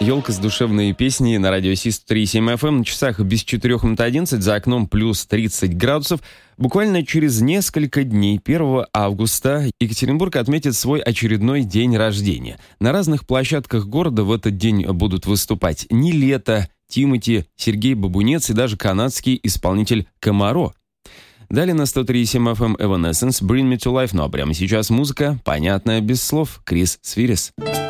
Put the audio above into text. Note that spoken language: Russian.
Елка с душевной песней на радио СИС-3.7 FM. На часах без 4:11, за окном плюс 30 градусов. Буквально через несколько дней, 1 августа, Екатеринбург отметит свой очередной день рождения. На разных площадках города в этот день будут выступать Нилетто, Тимати, Сергей Бабунец и даже канадский исполнитель Комаро. Далее на 103.7 FM Evanescence, Bring Me To Life. Ну а прямо сейчас музыка, понятная без слов, Крис Свирис.